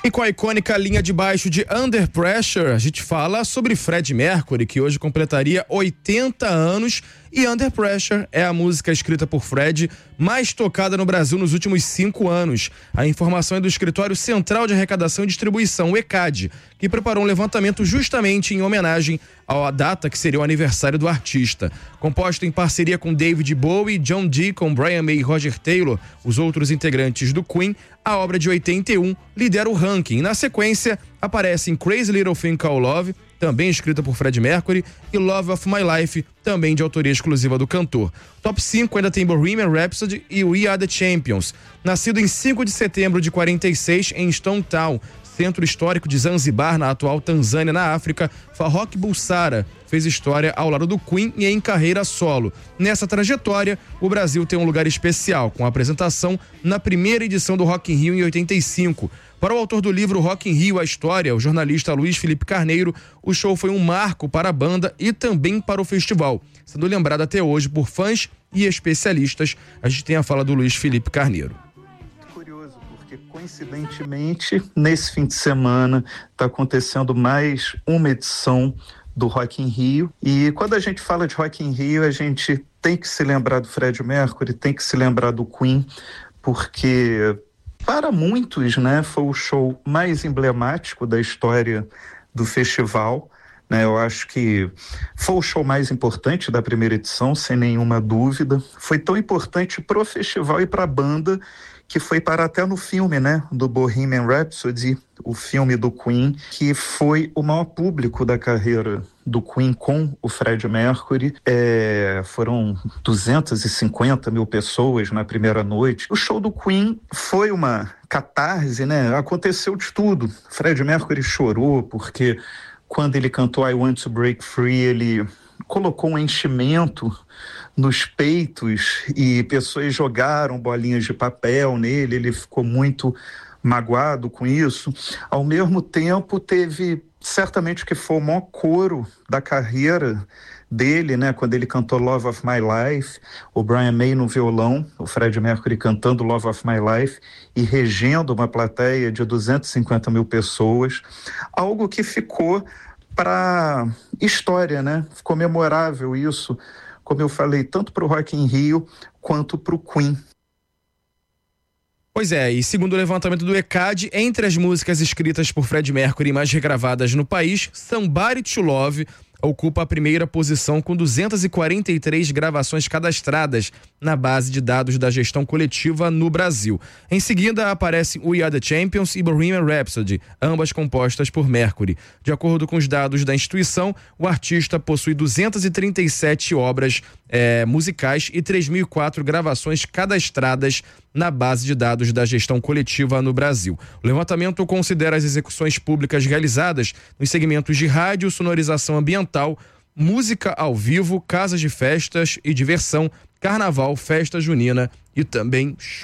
E com a icônica linha de baixo de Under Pressure, a gente fala sobre Freddie Mercury, que hoje completaria 80 anos. E Under Pressure é a música escrita por Freddie mais tocada no Brasil nos últimos 5 anos. A informação é do Escritório Central de Arrecadação e Distribuição, o ECAD, que preparou um levantamento justamente em homenagem à data que seria o aniversário do artista. Composto em parceria com David Bowie, John Deacon, Brian May e Roger Taylor, os outros integrantes do Queen, a obra de 81 lidera o ranking. Na sequência, aparecem Crazy Little Thing Called Love, também escrita por Freddie Mercury, e Love of My Life, também de autoria exclusiva do cantor. Top 5 ainda tem Bohemian Rhapsody e We Are The Champions. Nascido em 5 de setembro de 46 em Stone Town, centro histórico de Zanzibar, na atual Tanzânia, na África, Farrokh Bulsara fez história ao lado do Queen e em carreira solo. Nessa trajetória, o Brasil tem um lugar especial, com a apresentação na primeira edição do Rock in Rio em 85. Para o autor do livro Rock in Rio, a História, o jornalista Luiz Felipe Carneiro, o show foi um marco para a banda e também para o festival, sendo lembrado até hoje por fãs e especialistas. A gente tem a fala do Luiz Felipe Carneiro. Curioso, porque coincidentemente, nesse fim de semana, está acontecendo mais uma edição do Rock in Rio. E quando a gente fala de Rock in Rio, a gente tem que se lembrar do Freddie Mercury, tem que se lembrar do Queen, porque para muitos, né, foi o show mais emblemático da história do festival, né? Eu acho que foi o show mais importante da primeira edição, sem nenhuma dúvida. Foi tão importante para o festival e para a banda que foi parar até no filme, né, do Bohemian Rhapsody, o filme do Queen, que foi o maior público da carreira do Queen com o Freddie Mercury. Foram 250 mil pessoas na primeira noite. O show do Queen foi uma catarse, né? Aconteceu de tudo. Freddie Mercury chorou porque quando ele cantou I Want to Break Free, ele colocou um enchimento nos peitos e pessoas jogaram bolinhas de papel nele, ele ficou muito magoado com isso. Ao mesmo tempo, teve certamente o que foi o maior coro da carreira dele, né? Quando ele cantou Love of My Life, o Brian May no violão, o Freddie Mercury cantando Love of My Life e regendo uma plateia de 250 mil pessoas, algo que ficou para história, né? Ficou memorável isso, como eu falei, tanto para o Rock in Rio quanto para o Queen. Pois é, e segundo o levantamento do ECAD, entre as músicas escritas por Freddie Mercury mais regravadas no país, Somebody to Love ocupa a primeira posição com 243 gravações cadastradas na base de dados da gestão coletiva no Brasil. Em seguida aparecem We Are The Champions e Bohemian Rhapsody, ambas compostas por Mercury. De acordo com os dados da instituição, o artista possui 237 obras musicais e 3.004 gravações cadastradas na base de dados da gestão coletiva no Brasil. O levantamento considera as execuções públicas realizadas nos segmentos de rádio, sonorização ambiental, música ao vivo, casas de festas e diversão, carnaval, festa junina e também show.